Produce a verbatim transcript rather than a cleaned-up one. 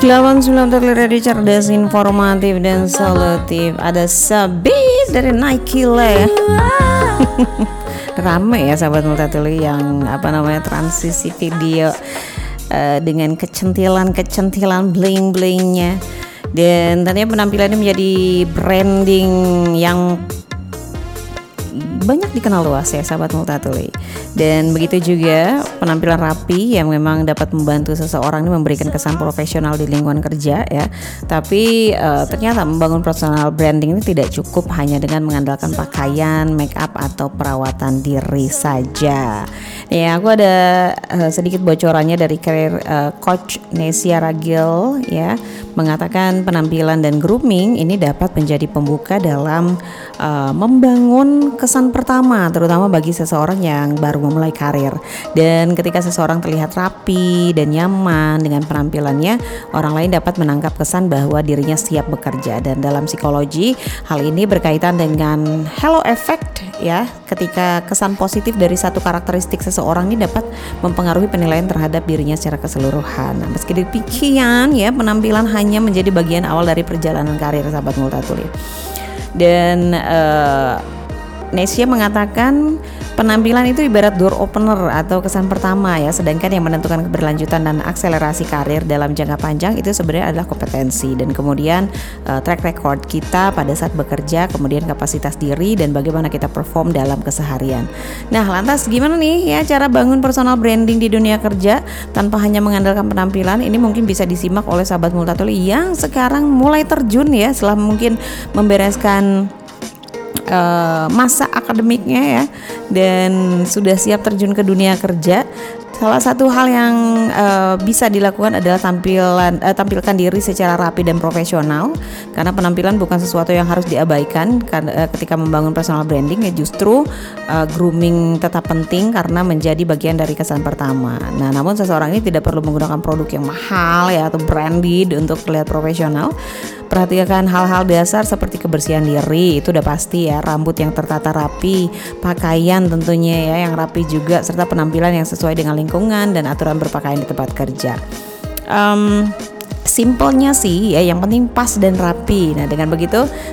delapan sembilan terlihat cerdas, informatif dan solutif. Ada Sabit dari Nike lah ya. Rame ya sahabat Multatuli yang apa namanya transisi video uh, dengan kecentilan-kecentilan bling-blingnya. Dan ternyata penampilannya menjadi branding yang banyak dikenal luas ya sahabat Multatuli. Dan begitu juga penampilan rapi yang memang dapat membantu seseorang ini memberikan kesan profesional di lingkungan kerja ya. Tapi uh, ternyata membangun personal branding ini tidak cukup hanya dengan mengandalkan pakaian, make up atau perawatan diri saja. Ya, aku ada uh, sedikit bocorannya dari karir uh, coach Nesia Ragil ya, mengatakan penampilan dan grooming ini dapat menjadi pembuka dalam uh, membangun kesan pertama, terutama bagi seseorang yang baru memulai karir. Dan ketika seseorang terlihat rapi dan nyaman dengan penampilannya, orang lain dapat menangkap kesan bahwa dirinya siap bekerja. Dan dalam psikologi, hal ini berkaitan dengan halo effect ya, ketika kesan positif dari satu karakteristik seseorang ini dapat mempengaruhi penilaian terhadap dirinya secara keseluruhan. Nah, meski demikian ya, penampilan hanya menjadi bagian awal dari perjalanan karir sahabat Multatuli. Dan uh, Nesia mengatakan penampilan itu ibarat door opener atau kesan pertama ya, sedangkan yang menentukan keberlanjutan dan akselerasi karir dalam jangka panjang itu sebenarnya adalah kompetensi dan kemudian uh, track record kita pada saat bekerja, kemudian kapasitas diri dan bagaimana kita perform dalam keseharian. Nah, lantas gimana nih ya cara bangun personal branding di dunia kerja tanpa hanya mengandalkan penampilan? Ini mungkin bisa disimak oleh sahabat Multatuli yang sekarang mulai terjun ya setelah mungkin membereskan Uh, masa akademiknya ya dan sudah siap terjun ke dunia kerja. Salah satu hal yang uh, bisa dilakukan adalah tampilan uh, tampilkan diri secara rapi dan profesional, karena penampilan bukan sesuatu yang harus diabaikan karena uh, ketika membangun personal branding ya, justru uh, grooming tetap penting karena menjadi bagian dari kesan pertama. Nah, namun seseorang ini tidak perlu menggunakan produk yang mahal ya atau branded untuk terlihat profesional. Perhatikan hal-hal dasar seperti kebersihan diri, itu udah pasti ya, rambut yang tertata rapi, pakaian tentunya ya yang rapi juga, serta penampilan yang sesuai dengan lingkungan dan aturan berpakaian di tempat kerja. Um, Simpelnya sih ya, yang penting pas dan rapi. Nah, dengan begitu